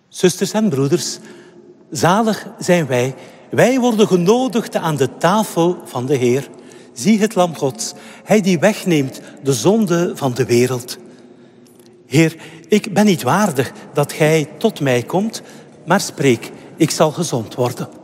Zusters en broeders, zalig zijn wij. Wij worden genodigd aan de tafel van de Heer. Zie het lam Gods, hij die wegneemt de zonde van de wereld. Heer, ik ben niet waardig dat gij tot mij komt, maar spreek, ik zal gezond worden.